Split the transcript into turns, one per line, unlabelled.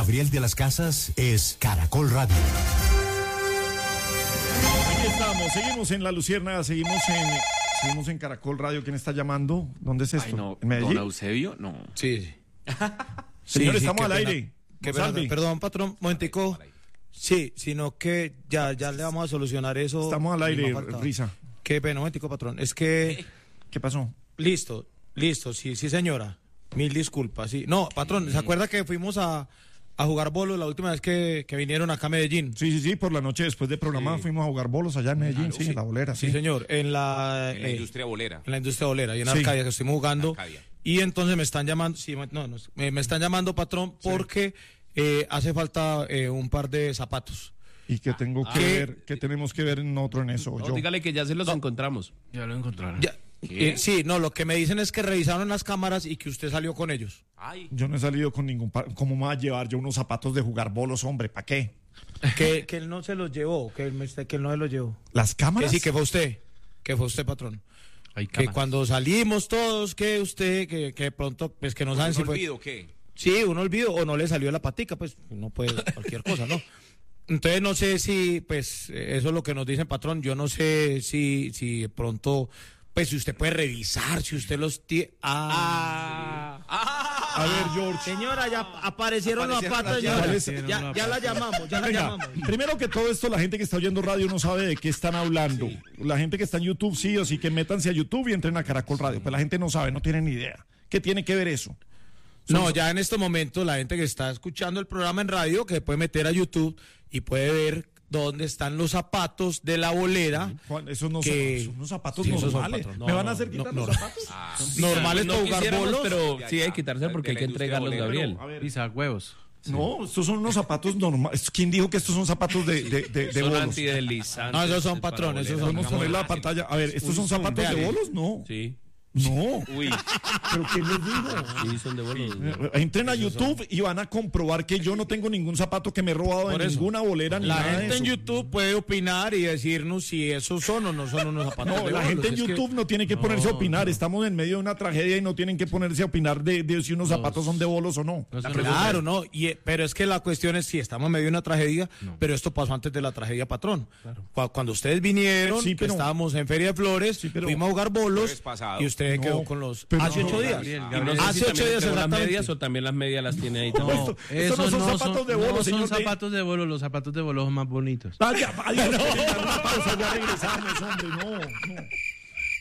Gabriel de las Casas es Caracol Radio.
Aquí estamos, seguimos en La Luciérnaga, seguimos en Caracol Radio. ¿Quién está llamando? ¿Dónde es esto?
Ay, no,
¿En Medellín?
¿Don Eusebio? No.
Sí.
Señor,
Sí,
estamos
qué
al
pena.
aire.
Qué
Salve.
pena. Perdón, patrón, momentico. Sí, sino que ya le vamos a solucionar eso.
Estamos al aire,
Me faltaba.
Risa.
Qué pena, momentico, patrón. Es que...
¿Qué pasó?
Listo, sí, señora. Mil disculpas, sí. No, patrón, ¿se acuerda que fuimos a jugar bolos la última vez que vinieron acá a Medellín?
Sí, por la noche después del programa fuimos a jugar bolos allá en Medellín,
Claro,
en la bolera,
Sí, señor, en la
industria bolera.
En la industria bolera y en
Sí.
Arcadia, que estuvimos jugando.
Arcadia.
Y entonces me están llamando, me están llamando, patrón, porque hace falta un par de zapatos.
¿Y qué tengo que ver? ¿Qué tenemos que ver nosotros en eso?
No,
Yo.
dígale que ya se los encontramos.
Ya lo encontraron.
Ya, sí, no, lo que me dicen es que revisaron las cámaras y que usted salió con ellos.
Ay,
Yo no he salido con ningún... ¿Cómo me va a llevar yo unos zapatos de jugar bolos, hombre? ¿Para qué?
Que él no se los llevó, que él no se los llevó.
¿Las cámaras?
Que sí, que fue usted, patrón.
Hay
Que
cámaras.
cuando salimos todos, que usted, que de pronto, pues que no saben si
¿un
fue...
olvido qué?
Sí, un olvido, o no le salió la patica, pues no puede cualquier cosa, ¿no? Entonces no sé si, pues, eso es lo que nos dicen, patrón. Yo no sé si de pronto, pues, si usted puede revisar, si usted los tiene.
A ver, George.
Señora, ya aparecieron las patas,
¿Cuáles?
señora. Ya la llamamos, ya la
Venga,
llamamos.
primero que todo esto, la gente que está oyendo radio no sabe de qué están hablando. La gente que está en YouTube sí o sí, que métanse a YouTube y entren a Caracol Radio. Pero la gente no sabe, no tiene ni idea. ¿Qué tiene que ver eso?
No, ya en este momento la gente que está escuchando el programa en radio, que puede meter a YouTube y puede ver dónde están los zapatos de la bolera.
Juan, esos no
Que-
son unos zapatos
Sí, esos son
normales.
patrón.
¿Me
No,
van a
no,
hacer quitar
no,
los
no.
zapatos?
Normales
No
para jugar
quisiéramos,
bolos.
pero
Ya,
sí hay
ya.
que quitarse porque hay
De
que
la industria
entregarlos,
bolera.
Gabriel.
A ver.
Pisa huevos.
No, estos son unos zapatos normales. ¿Quién dijo que estos son zapatos de
Son
bolos?
antideslizantes.
No, esos son
para
patrones, esos
boleras.
son-
Podemos poner la pantalla. A ver, ¿estos son zapatos de
vean.
bolos? No.
Sí.
No.
Uy,
¿Pero quién les dijo?
sí, son de bolos.
Entren a YouTube y van a comprobar que yo no tengo ningún zapato que me he robado
Por
de
eso.
ninguna bolera ni
La
nada de
gente en
eso.
YouTube puede opinar y decirnos si esos son o no son unos zapatos
No,
de
la
bolos.
gente en
Es que-
YouTube no tiene que ponerse a opinar. Estamos en medio de una tragedia y no tienen que ponerse a opinar de si unos zapatos son de bolos o no.
No son
Claro, no, pero es que la cuestión es si estamos en medio de una tragedia, pero esto pasó antes de la tragedia, patrón. Cuando ustedes vinieron,
Sí,
que
pero-
estábamos en Feria de Flores,
pero-
fuimos a jugar bolos
Jueves pasado.
y usted
No,
quedó con los...
pero
Hace
no,
8 días.
Gabriel,
Y no sé
Hace
si
8
también
días
entregó las
exactamente.
medias o también las medias las tiene ahí.
No,
No.
estos no son zapatos de bolos,
no
señor.
son zapatos de bolos, los zapatos de bolos son más bonitos.
Vaya, adiós, una pausa, ya regresamos, hombre, no.